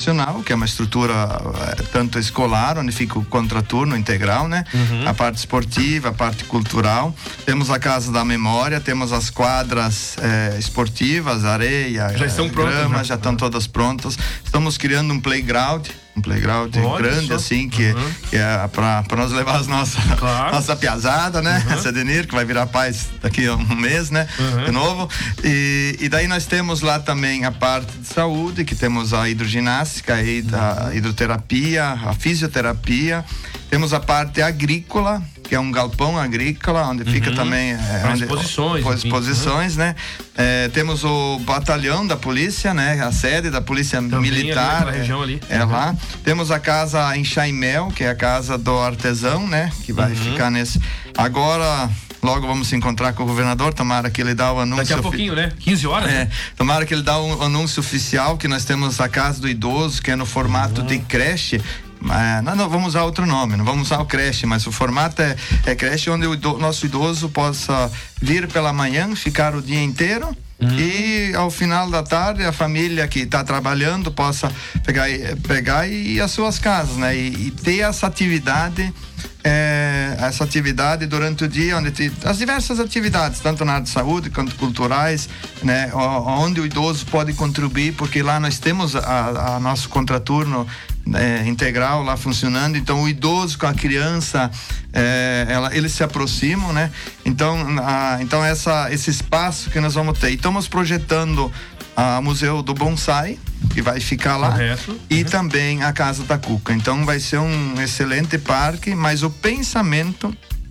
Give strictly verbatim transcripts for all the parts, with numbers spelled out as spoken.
educacional, que é uma estrutura é, tanto escolar, onde fica o contraturno integral, né? Uhum. A parte esportiva, a parte cultural. Temos a Casa da Memória, temos as quadras é, esportivas, areia, já estão grama, prontas, né? já estão uhum. todas prontas. Estamos criando um playground, um playground Olha grande, só. assim, que, uhum. que é para nós levar as nossas, claro. nossa piazada, né? Uhum. Essa Denir, que vai virar paz daqui a um mês, né? Uhum. De novo. E, e daí nós temos lá também a parte de saúde, que temos a hidroginástica, a hidroterapia, a fisioterapia. Temos a parte agrícola, que é um galpão agrícola, onde fica uhum. também é, onde, exposições, exposições, uhum. né? É, temos o batalhão da polícia, né? A sede da polícia também militar, ali região ali. é uhum. lá. Temos a casa em Chaimel, que é a casa do artesão, né? Que vai uhum. ficar nesse. Agora, logo vamos se encontrar com o governador, tomara que ele dá o anúncio. Daqui a pouquinho, né? quinze horas, é, né? Tomara que ele dá um anúncio oficial, que nós temos a casa do idoso, que é no formato uhum. de creche. É, não, não, vamos usar outro nome, não vamos usar o creche, mas o formato é, é creche onde o ido, nosso idoso possa vir pela manhã, ficar o dia inteiro uhum. e ao final da tarde a família que está trabalhando possa pegar, pegar e ir às suas casas, né? E, e ter essa atividade É, essa atividade durante o dia, onde te, as diversas atividades, tanto na área de saúde quanto culturais, né, onde o idoso pode contribuir, porque lá nós temos a, a nosso contraturno é, integral lá funcionando, então o idoso com a criança é, ela, eles se aproximam, né? Então, a, então essa, esse espaço que nós vamos ter, e estamos projetando a Museu do Bonsai, que vai ficar lá, Correto. e uhum. também a Casa da Cuca. Então vai ser um excelente parque, mas o pensamento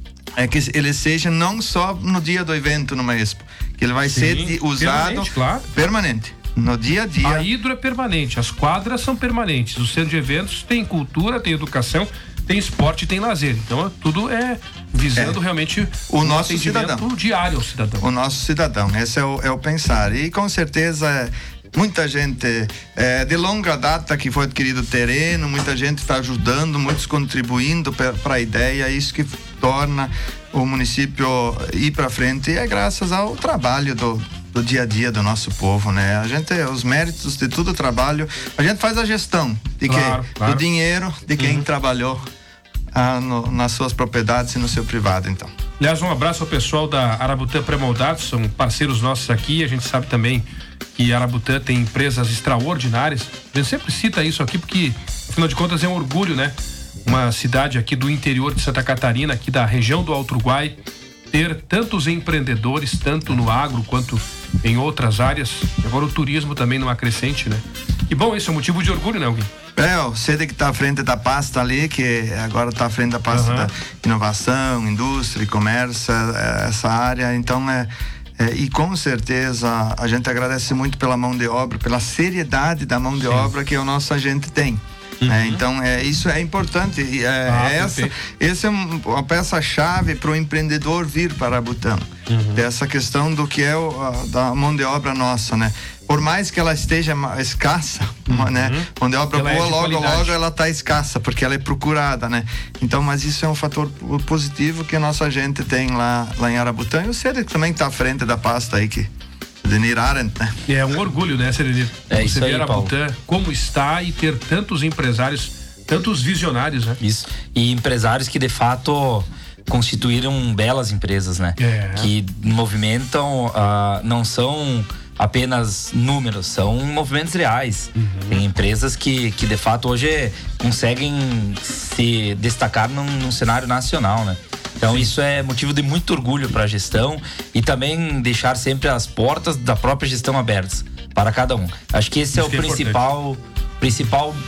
é que ele seja não só no dia do evento numa Expo, que ele vai Sim, ser de, usado permanente, claro. permanente, no dia a dia. A hidro é permanente, as quadras são permanentes, o centro de eventos tem cultura, tem educação, tem esporte, tem lazer. Então tudo é visando é. realmente o nosso cidadão diário ao cidadão. O nosso cidadão, esse é o, é o pensar. E com certeza é, muita gente é, de longa data que foi adquirido terreno, muita gente está ajudando, muitos contribuindo para a ideia, isso que torna o município ir para frente, e é graças ao trabalho do do dia a dia do nosso povo, né? A gente, os méritos de todo o trabalho, a gente faz a gestão de claro, que, claro. do dinheiro de quem uhum. trabalhou ah, no, nas suas propriedades e no seu privado, então. Aliás, um abraço ao pessoal da Arabutã Pré-Moldados, são parceiros nossos aqui, a gente sabe também que a Arabutã tem empresas extraordinárias, a gente sempre cita isso aqui porque, afinal de contas, é um orgulho, né? Uma cidade aqui do interior de Santa Catarina, aqui da região do Alto Uruguai, ter tantos empreendedores, tanto no agro quanto em outras áreas. Agora o turismo também numa crescente, né? E bom, esse é um motivo de orgulho, né, alguém? É, o C E D E que está à frente da pasta ali, que agora está à frente da pasta uhum. da inovação, indústria e comércio, essa área, então é, é, e com certeza a gente agradece muito pela mão de obra, pela seriedade da mão de Sim. obra que o nosso agente tem. Uhum. É, então é, isso é importante, é, ah, essa, essa é uma peça-chave para o empreendedor vir para Arabutã, uhum. dessa questão do que é o, a, da mão de obra nossa, né? Por mais que ela esteja escassa, uhum. né? Mão de obra ela boa, é de logo, qualidade. logo ela está escassa, porque ela é procurada, né? Então, mas isso é um fator positivo que a nossa gente tem lá, lá em Arabutã, e o C E D E também está à frente da pasta aí, que Sedenir Arendt, né? É um orgulho, né, Sedenir? É isso aí, ver Arabutã como está e ter tantos empresários, tantos visionários, né? Isso. E empresários que de fato constituíram belas empresas, né? É. Que movimentam, uh, não são apenas números, são movimentos reais. Uhum. Tem empresas que, que de fato hoje conseguem se destacar num, num cenário nacional, né? Então Sim. isso é motivo de muito orgulho para a gestão, e também deixar sempre as portas da própria gestão abertas para cada um. Acho que esse isso é o que principal, é principal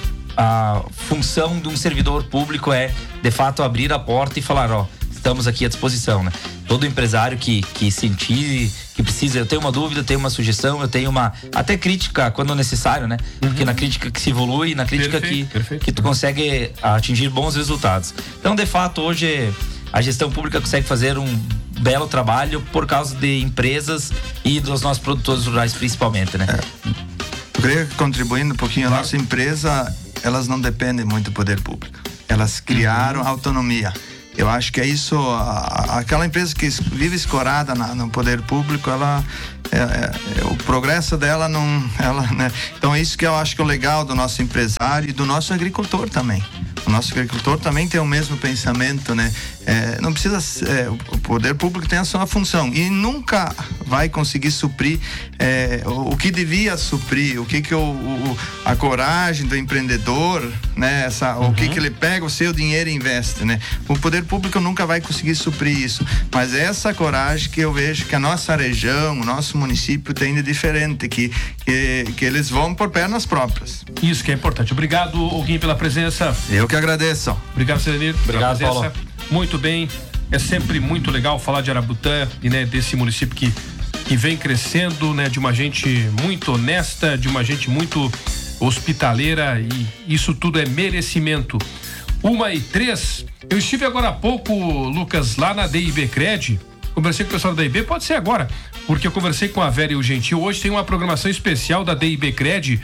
a função de um servidor público, é de fato abrir a porta e falar, ó, estamos aqui à disposição, né? Todo empresário que, que sentir que precisa, eu tenho uma dúvida, eu tenho uma sugestão, eu tenho uma, até crítica quando necessário, né? Uhum. Porque na crítica que se evolui, na crítica perfeito, que, perfeito. que tu consegue atingir bons resultados. Então, de fato, hoje a gestão pública consegue fazer um belo trabalho por causa de empresas e dos nossos produtores rurais, principalmente, né? É. Eu queria contribuindo um pouquinho, claro. A nossa empresa, elas não dependem muito do poder público. Elas criaram uhum. autonomia. Eu acho que é isso, a, aquela empresa que vive escorada na, no poder público, ela, é, é, o progresso dela não, ela, né? Então é isso que eu acho que é o legal do nosso empresário e do nosso agricultor também. O nosso agricultor também tem o mesmo pensamento, né? É, não precisa, é, o poder público tem a sua função e nunca vai conseguir suprir é, o, o que devia suprir, o que que o, o a coragem do empreendedor, né? Essa, uhum. O que que ele pega o seu dinheiro e investe, né? O poder público nunca vai conseguir suprir isso, mas essa coragem que eu vejo que a nossa região, o nosso município tem de diferente, que, que, que eles vão por pernas próprias. Isso que é importante. Obrigado, Huguinho, pela presença. Eu que agradeço. Obrigado, Serenir. Obrigado, Paulo. Muito bem. É sempre muito legal falar de Arabutã e, né, desse município que, que vem crescendo, né, de uma gente muito honesta, de uma gente muito hospitaleira, e isso tudo é merecimento. Uma e três. Eu estive agora há pouco, Lucas, lá na D I B Cred. Conversei com o pessoal da D I B, pode ser agora, porque eu conversei com a Vera e o Gentil. Hoje tem uma programação especial da D I B Cred.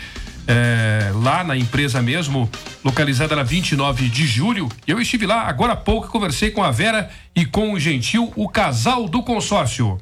É, lá na empresa mesmo, localizada na vinte e nove de julho. Eu estive lá agora há pouco, conversei com a Vera e com o Gentil, o casal do consórcio.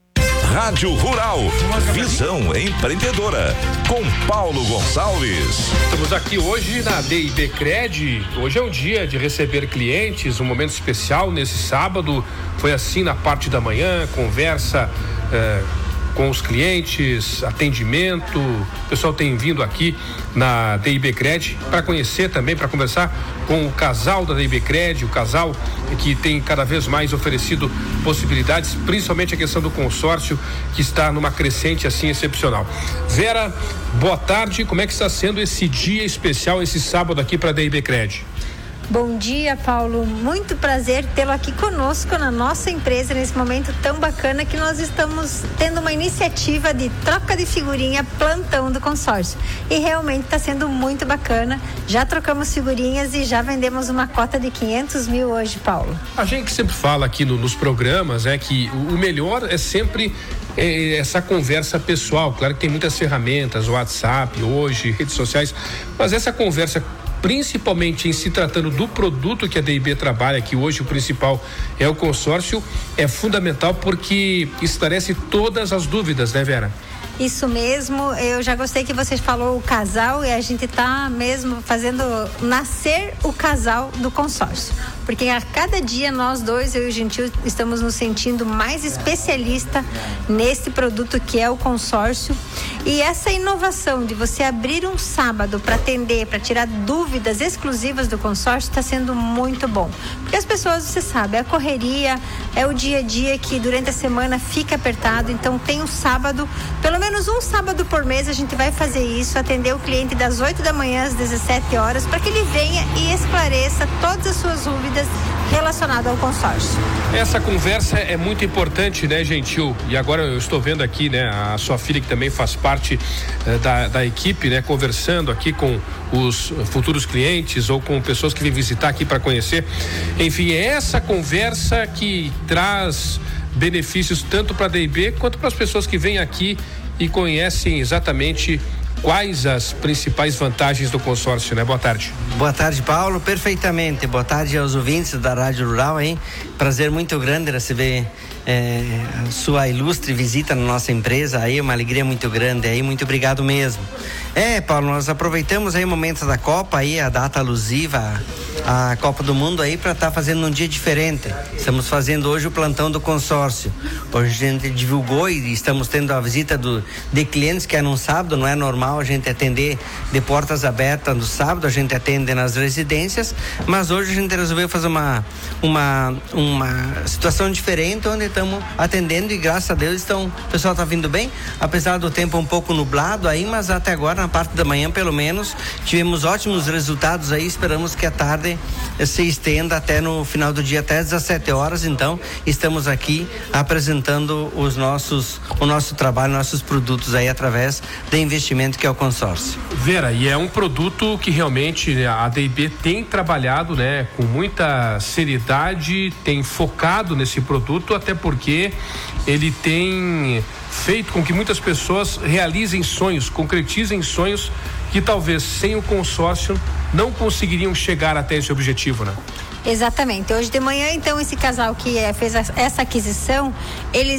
Rádio Rural, visão empreendedora, com Paulo Gonçalves. Estamos aqui hoje na D I B Cred. Hoje é um dia de receber clientes, um momento especial nesse sábado. Foi assim na parte da manhã, conversa é, com os clientes, atendimento. O pessoal tem vindo aqui na D I B Cred para conhecer também, para conversar com o casal da D I B Cred, o casal que tem cada vez mais oferecido possibilidades, principalmente a questão do consórcio, que está numa crescente assim excepcional. Vera, boa tarde. Como é que está sendo esse dia especial, esse sábado aqui para a D I B Cred? Bom dia, Paulo. Muito prazer tê-lo aqui conosco na nossa empresa nesse momento tão bacana que nós estamos tendo uma iniciativa de troca de figurinha plantão do consórcio. E realmente está sendo muito bacana. Já trocamos figurinhas e já vendemos uma cota de quinhentos mil hoje, Paulo. A gente sempre fala aqui no, nos programas é que o melhor é sempre é, essa conversa pessoal. Claro que tem muitas ferramentas, WhatsApp hoje, redes sociais, mas essa conversa, principalmente em se tratando do produto que a D I B trabalha, que hoje o principal é o consórcio, é fundamental porque esclarece todas as dúvidas, né, Vera? Isso mesmo, eu já gostei que você falou o casal e a gente está mesmo fazendo nascer o casal do consórcio, porque a cada dia nós dois, eu e o Gentil, estamos nos sentindo mais especialista nesse produto que é o consórcio. E essa inovação de você abrir um sábado para atender, para tirar dúvidas exclusivas do consórcio está sendo muito bom, porque as pessoas, você sabe, a correria é o dia a dia que durante a semana fica apertado, então tem um sábado, pelo menos menos um sábado por mês a gente vai fazer isso, atender o cliente das oito da manhã às dezessete horas, para que ele venha e esclareça todas as suas dúvidas relacionadas ao consórcio. Essa conversa é muito importante, né, Gentil? E agora eu estou vendo aqui, né, a sua filha que também faz parte eh, da, da equipe, né, conversando aqui com os futuros clientes ou com pessoas que vêm visitar aqui para conhecer. Enfim, é essa conversa que traz benefícios tanto para a D I B quanto para as pessoas que vêm aqui e conhecem exatamente quais as principais vantagens do consórcio, né? Boa tarde. Boa tarde, Paulo. Perfeitamente. Boa tarde aos ouvintes da Rádio Rural, hein? Prazer muito grande receber é, a sua ilustre visita na nossa empresa aí, uma alegria muito grande aí, muito obrigado mesmo. É, Paulo, nós aproveitamos aí o momento da Copa aí, a data alusiva à Copa do Mundo aí, para estar tá fazendo um dia diferente. Estamos fazendo hoje o plantão do consórcio. Hoje a gente divulgou e estamos tendo a visita do, de clientes, que é num sábado, não é normal a gente atender de portas abertas no sábado, a gente atende nas residências, mas hoje a gente resolveu fazer uma uma, uma situação diferente, onde estamos atendendo e graças a Deus estão, o pessoal está vindo bem, apesar do tempo um pouco nublado aí, mas até agora na parte da manhã pelo menos tivemos ótimos resultados aí, esperamos que a tarde se estenda até no final do dia, até às dezessete horas, então estamos aqui apresentando os nossos, o nosso trabalho, nossos produtos aí através de investimento que é o consórcio. Vera, e é um produto que realmente a D I B tem trabalhado, né, com muita seriedade, tem focado nesse produto, até porque ele tem feito com que muitas pessoas realizem sonhos, concretizem sonhos que talvez sem o consórcio não conseguiriam chegar até esse objetivo, né? Exatamente. Hoje de manhã, então, esse casal que é, fez a, essa aquisição, eles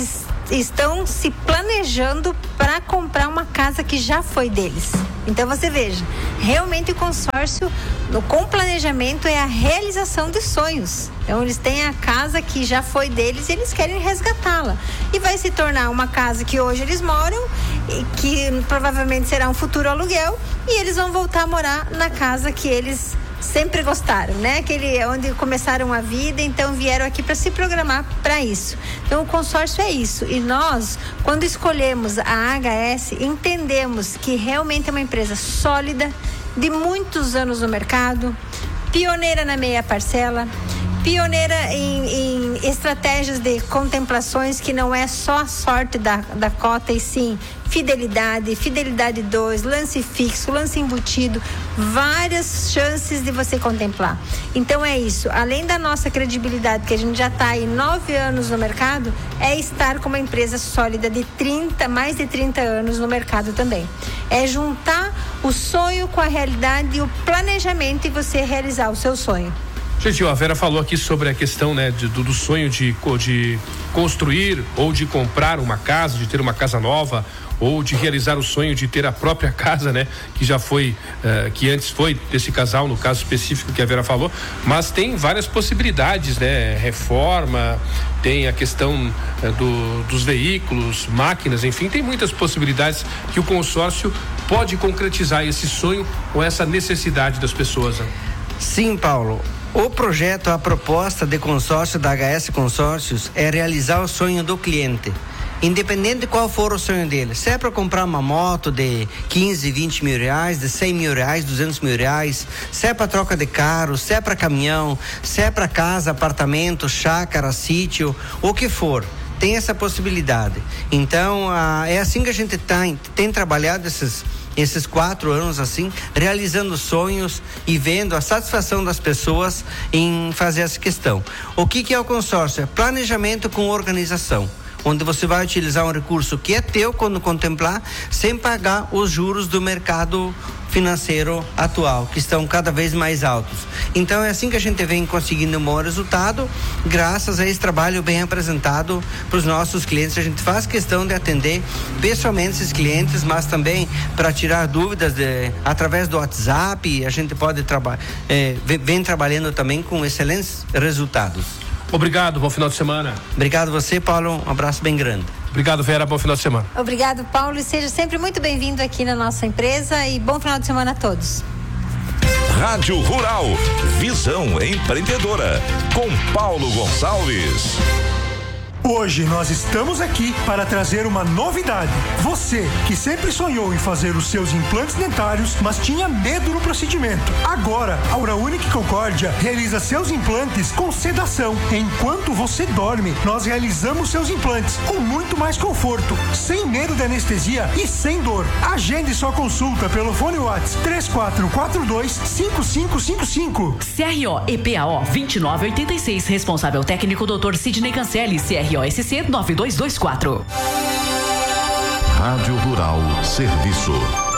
estão se planejando para comprar uma casa que já foi deles. Então você veja, realmente o consórcio com planejamento é a realização de sonhos. Então eles têm a casa que já foi deles e eles querem resgatá-la. E vai se tornar uma casa que hoje eles moram, e que provavelmente será um futuro aluguel, e eles vão voltar a morar na casa que eles sempre gostaram, né? Aquele onde começaram a vida, então vieram aqui para se programar para isso. Então o consórcio é isso. E nós, quando escolhemos a H S, entendemos que realmente é uma empresa sólida, de muitos anos no mercado, pioneira na meia parcela, pioneira em, em estratégias de contemplações, que não é só a sorte da, da cota, e sim fidelidade, fidelidade dois, lance fixo, lance embutido, várias chances de você contemplar. Então é isso, além da nossa credibilidade, que a gente já está aí nove anos no mercado, é estar com uma empresa sólida de trinta, mais de trinta anos no mercado também. É juntar o sonho com a realidade e o planejamento, e você realizar o seu sonho. Gente, a Vera falou aqui sobre a questão, né, de, do, do sonho de, de construir ou de comprar uma casa, de ter uma casa nova, ou de realizar o sonho de ter a própria casa, né, que já foi, uh, que antes foi desse casal, no caso específico que a Vera falou, mas tem várias possibilidades, né, reforma, tem a questão uh, do, dos veículos, máquinas, enfim, tem muitas possibilidades que o consórcio pode concretizar esse sonho ou essa necessidade das pessoas, né? Sim, Paulo. O projeto, a proposta de consórcio da H S Consórcios é realizar o sonho do cliente, independente de qual for o sonho dele. Se é para comprar uma moto de quinze, vinte mil reais, de cem mil reais, duzentos mil reais, se é para troca de carro, se é para caminhão, se é para casa, apartamento, chácara, sítio, o que for. Tem essa possibilidade. Então, ah, é assim que a gente tá, tem trabalhado esses esses quatro anos assim, realizando sonhos e vendo a satisfação das pessoas em fazer essa questão. O que que é o consórcio? É planejamento com organização, onde você vai utilizar um recurso que é teu quando contemplar, sem pagar os juros do mercado financeiro atual, que estão cada vez mais altos. Então é assim que a gente vem conseguindo um bom resultado, graças a esse trabalho bem apresentado para os nossos clientes. A gente faz questão de atender pessoalmente esses clientes, mas também para tirar dúvidas de, através do WhatsApp. A gente pode trabalhar, é, vem trabalhando também com excelentes resultados. Obrigado, bom final de semana. Obrigado você, Paulo, um abraço bem grande. Obrigado, Vera, bom final de semana. Obrigado, Paulo, e seja sempre muito bem-vindo aqui na nossa empresa, e bom final de semana a todos. Rádio Rural, visão empreendedora, com Paulo Gonçalves. Hoje nós estamos aqui para trazer uma novidade. Você que sempre sonhou em fazer os seus implantes dentários, mas tinha medo no procedimento. Agora, a Uraunic Concórdia realiza seus implantes com sedação. Enquanto você dorme, nós realizamos seus implantes com muito mais conforto, sem medo de anestesia e sem dor. Agende sua consulta pelo fone WhatsApp três quatro quatro dois, cinco cinco cinco cinco. C R O E P A O vinte e nove oitenta e seis, responsável técnico doutor Sidney Cancelli, C R O S C nove dois dois quatro. Rádio Rural Serviço.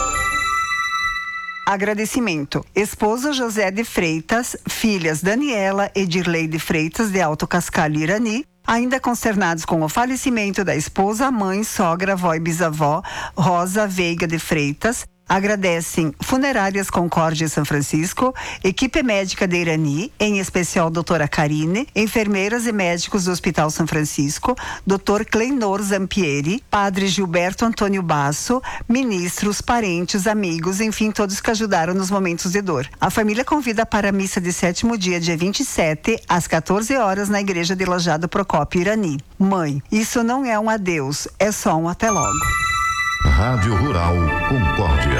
Agradecimento. Esposa José de Freitas, filhas Daniela e Dirley de Freitas, de Alto Cascalho, Irani, ainda consternados com o falecimento da esposa, mãe, sogra, avó e bisavó, Rosa Veiga de Freitas, agradecem Funerárias Concórdia São Francisco, equipe médica de Irani, em especial doutora Karine, enfermeiras e médicos do Hospital São Francisco, doutor Cleinor Zampieri, padre Gilberto Antônio Basso, ministros, parentes, amigos, enfim, todos que ajudaram nos momentos de dor. A família convida para a missa de sétimo dia, dia vinte e sete, às quatorze horas, na igreja de Lajado Procópio, Irani. Mãe, isso não é um adeus, é só um até logo. Rádio Rural Concórdia.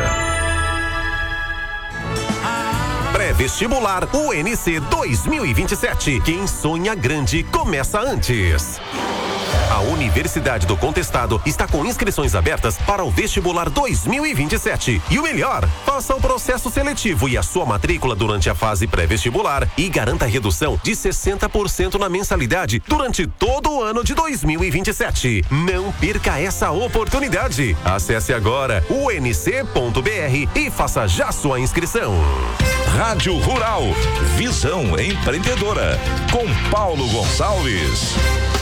Pré-vestibular U N C dois mil e vinte e sete. Quem sonha grande começa antes. A Universidade do Contestado está com inscrições abertas para o vestibular dois mil e vinte e sete. E o melhor, faça o processo seletivo e a sua matrícula durante a fase pré-vestibular e garanta redução de sessenta por cento na mensalidade durante todo o ano de dois mil e vinte e sete. Não perca essa oportunidade. Acesse agora u n c ponto b r e faça já sua inscrição. Rádio Rural, visão empreendedora, com Paulo Gonçalves.